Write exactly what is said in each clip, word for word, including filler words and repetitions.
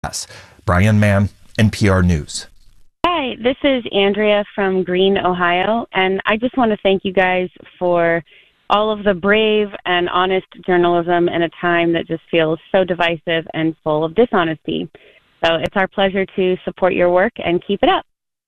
Brian Mann, N P R News. Hi, this is Andrea from Greene, Ohio, and I just want to thank you guys for all of the brave and honest journalism in a time that just feels so divisive and full of dishonesty. So it's our pleasure to support your work and keep it up.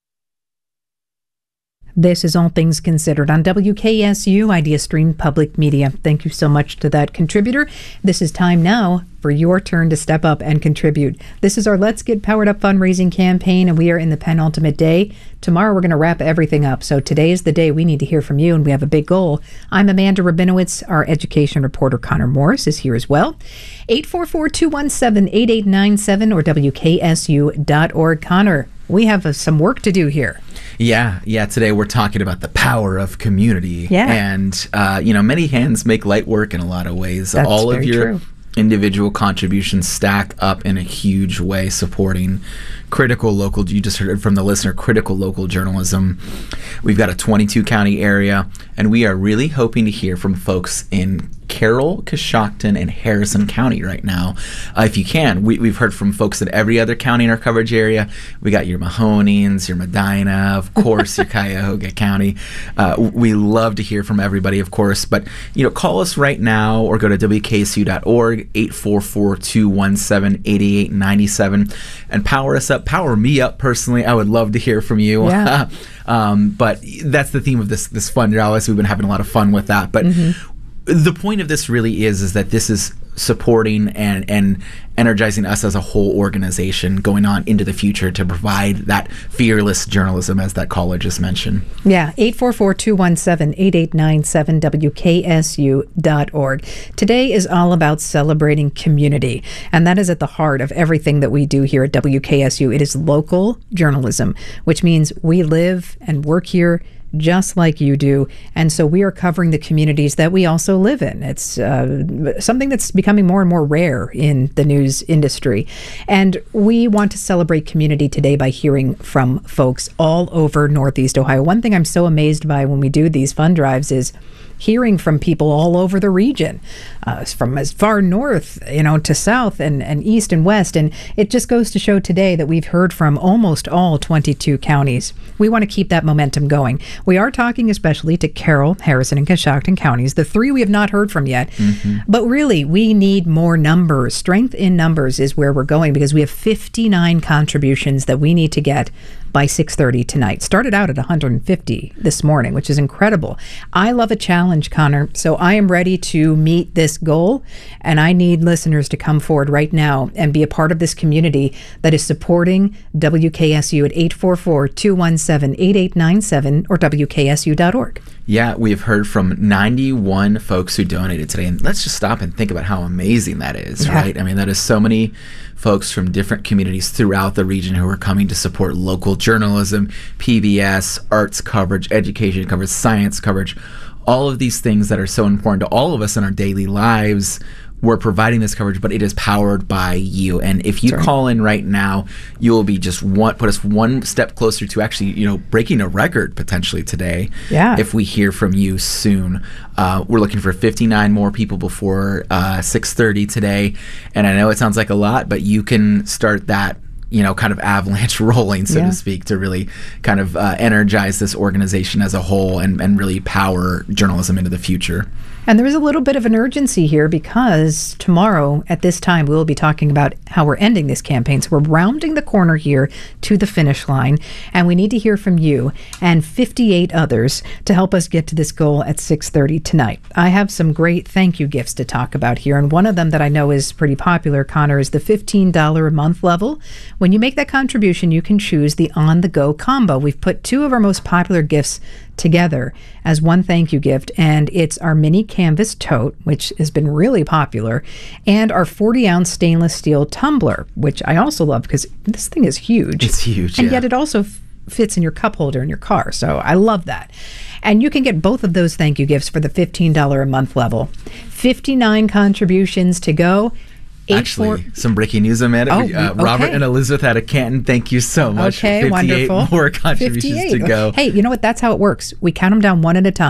This is All Things Considered on W K S U Idea Stream Public Media. Thank you so much to that contributor. This is time now for your turn to step up and contribute. This is our Let's Get Powered Up fundraising campaign, and we are in the penultimate day. Tomorrow we're going to wrap everything up. So today is the day we need to hear from you, and we have a big goal. I'm Amanda Rabinowitz. Our education reporter Connor Morris is here as well. eight four four, two one seven, eight eight nine seven or W K S U dot org. Connor, we have uh, some work to do here. Yeah, yeah. Today we're talking about the power of community. Yeah. And, uh, you know, many hands make light work in a lot of ways. That's All of very your true. individual contributions stack up in a huge way, supporting critical local, you just heard it from the listener, critical local journalism. We've got a twenty-two county area, and we are really hoping to hear from folks in Carroll, Coshocton, and Harrison County right now. Uh, if you can, we, we've heard from folks in every other county in our coverage area. We got your Mahoney's, your Medina, of course, your Cuyahoga County. Uh, we love to hear from everybody, of course, but you know, call us right now or go to W K S U dot org, eight four four, two one seven, eight eight nine seven, and power us up, power me up personally. I would love to hear from you. Yeah. um, but that's the theme of this this fund. Obviously, we've been having a lot of fun with that, but mm-hmm. The point of this really is is that this is supporting and, and energizing us as a whole organization going on into the future to provide that fearless journalism, as that caller just mentioned. Yeah, eight four four, two one seven, eight eight nine seven, W K S U dot org. Today is all about celebrating community, and that is at the heart of everything that we do here at W K S U. It is local journalism, which means we live and work here just like you do. And so we are covering the communities that we also live in. It's uh, something that's becoming more and more rare in the news industry. And we want to celebrate community today by hearing from folks all over Northeast Ohio. One thing I'm so amazed by when we do these fund drives is hearing from people all over the region, uh, from as far north, you know, to south and, and east and west. And it just goes to show today that we've heard from almost all twenty-two counties. We want to keep that momentum going. We are talking especially to Carroll, Harrison, and Coshocton counties, the three we have not heard from yet. Mm-hmm. But really, we need more numbers. Strength in numbers is where we're going, because we have fifty-nine contributions that we need to get by six thirty tonight. Started out at one hundred fifty this morning, which is incredible. I love a challenge, Connor, so I am ready to meet this goal, and I need listeners to come forward right now and be a part of this community that is supporting W K S U at eight four four, two one seven, eight eight nine seven or W K S U dot org. Yeah, we have heard from ninety-one folks who donated today, and let's just stop and think about how amazing that is, yeah. Right? I mean, that is so many folks from different communities throughout the region who are coming to support local journalism, P B S, arts coverage, education coverage, science coverage, all of these things that are so important to all of us in our daily lives. We're providing this coverage, but it is powered by you. And if you That's right. call in right now, you will be just one, put us one step closer to actually, you know, breaking a record potentially today. Yeah. If we hear from you soon. Uh, we're looking for fifty-nine more people before uh, six thirty today. And I know it sounds like a lot, but you can start that, you know, kind of avalanche rolling, so yeah. to speak, to really kind of uh, energize this organization as a whole and, and really power journalism into the future. And there is a little bit of an urgency here, because tomorrow at this time we will be talking about how we're ending this campaign. So we're rounding the corner here to the finish line, and we need to hear from you and fifty-eight others to help us get to this goal at six thirty tonight. I have some great thank you gifts to talk about here, and one of them that I know is pretty popular, Connor, is the fifteen dollars a month level. When you make that contribution, you can choose the on-the-go combo. We've put two of our most popular gifts together as one thank you gift, and it's our mini canvas tote, which has been really popular, and our forty ounce stainless steel tumbler, which I also love because this thing is huge. It's huge, and yeah. yet it also f- fits in your cup holder in your car, so I love that. And you can get both of those thank you gifts for the fifteen dollars a month level. fifty-nine contributions to go. Actually, four some breaking news, Amanda. Oh, uh, okay. Robert and Elizabeth out of Canton, thank you so much. Okay, fifty-eight wonderful. more contributions fifty-eight to go. Hey, you know what? That's how it works. We count them down one at a time.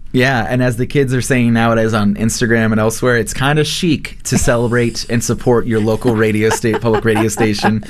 Yeah, and as the kids are saying nowadays on Instagram and elsewhere, it's kind of chic to celebrate and support your local radio state, public radio station.